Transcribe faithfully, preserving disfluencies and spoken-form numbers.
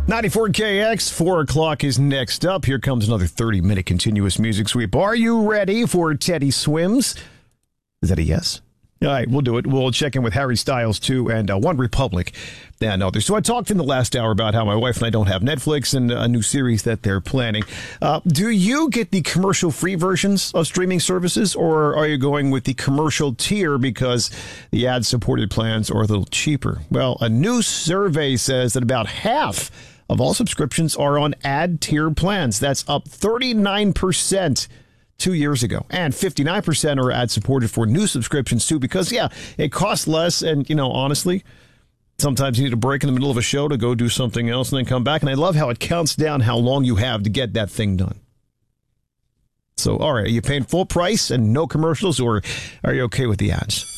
ninety-four K X, four o'clock is next up. Here comes another thirty-minute continuous music sweep. Are you ready for Teddy Swims? Is that a yes? All right, we'll do it. We'll check in with Harry Styles, too, and uh, One Republic and others. So I talked in the last hour about how my wife and I don't have Netflix and a new series that they're planning. Uh, do you get the commercial-free versions of streaming services, or are you going with the commercial tier because the ad-supported plans are a little cheaper? Well, a new survey says that about half of all subscriptions are on ad-tier plans. That's up thirty-nine percent. Two years ago, and fifty-nine percent are ad supported for new subscriptions too, because yeah, it costs less. And you know, honestly, sometimes you need a break in the middle of a show to go do something else and then come back. And I love how it counts down how long you have to get that thing done. So, all right, are you paying full price and no commercials, or are you okay with the ads?